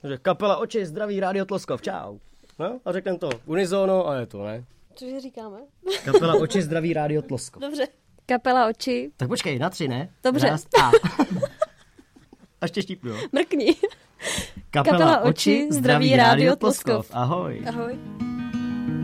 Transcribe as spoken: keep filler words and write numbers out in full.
Že kapela Oči, zdraví Rádio Tloskov, čau. No a řekneme to unizono a je to, ne? Cože říkáme? Kapela Oči, zdraví Rádio Tloskov. Dobře. Kapela Oči. Tak počkej, na tři, ne? Dobře. Raz, a. Ještě štípnu, jo? Mrkni. Kapela, Kapela Oči, zdraví Rádio Tloskov. Ahoj. Ahoj.